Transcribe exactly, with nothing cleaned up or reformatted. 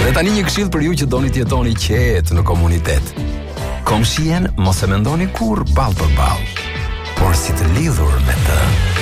Dhe tani një këshill për ju që doni të jetoni qetë në komunitet. Komshien mos e mendoni kur ball për ball, por si të lidhur me të.